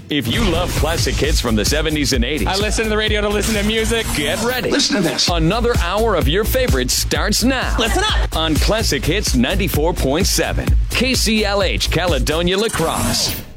If you love classic hits from the 70s and 80s, I listen to the radio to listen to music. Get ready. Listen to this. Another hour of your favorites starts now. Listen up. On Classic Hits 94.7, KCLH, Caledonia La Crosse.